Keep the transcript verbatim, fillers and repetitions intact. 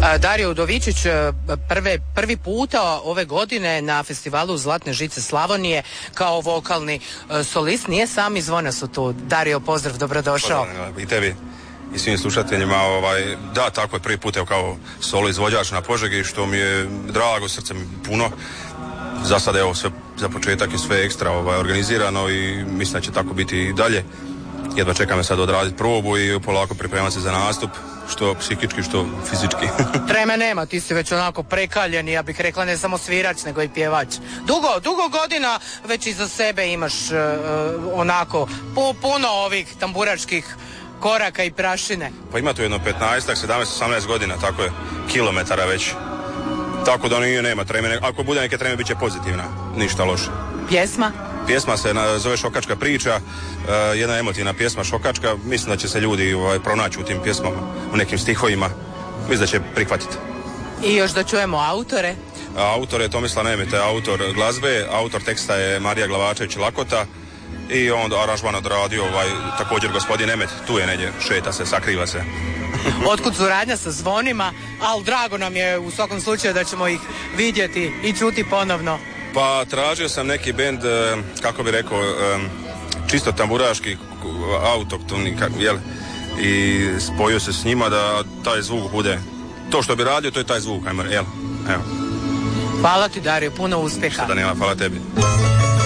Dario Udovičić, prve, prvi puta ove godine na festivalu Zlatne žice Slavonije kao vokalni solist, nije sam i zvona su tu. Dario, pozdrav, dobrodošao. I tebi i svim slušateljima, ovaj, da, tako je prvi put evo, kao solo izvođač na Požegi, što mi je drago, srce mi puno. Za sad evo sve za početak je sve ekstra ovaj, organizirano i mislim da će tako biti i dalje. Jedva čekam sad odraditi probu i polako pripremati se za nastup, što psihički, što fizički. Treme nema, ti si već onako prekaljen i ja bih rekla ne samo svirač, nego i pjevač. Dugo, dugo godina već iza sebe imaš uh, onako pu, puno ovih tamburačkih koraka i prašine. Pa ima tu jedno petnaest, sedamnaest, osamnaest godina, tako je, kilometara već. Tako da nije, nema treme, ako bude neke treme bit će pozitivna, ništa loše. Pjesma? Pjesma se zove Šokačka priča, uh, jedna emotivna pjesma Šokačka, mislim da će se ljudi ovaj, pronaći u tim pjesmama, u nekim stihovima, mislim da će prihvatiti. I još da čujemo autore? Autor je Tomislav Nemet, autor glazbe, autor teksta je Marija Glavačević Lakota i onda aranžman odradio ovaj, također gospodin Nemet, tu je negdje, šeta se, sakriva se. Otkud suradnja sa zvonima, ali drago nam je u svakom slučaju da ćemo ih vidjeti i čuti ponovno. Pa tražio sam neki bend, kako bi rekao, čisto tamburaški, autoktoni, jel? I spojio se s njima da taj zvuk bude, to što bi radio, to je taj zvuk, ajmo, jel? Evo. Hvala ti, Dario, puno uspjeha. Što da nema, hvala tebi.